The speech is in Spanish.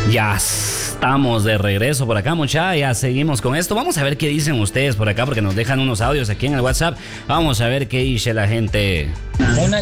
Ya estamos de regreso por acá, mucha. Ya seguimos con esto. Vamos a ver qué dicen ustedes por acá, porque nos dejan unos audios aquí en el WhatsApp. Vamos a ver qué dice la gente.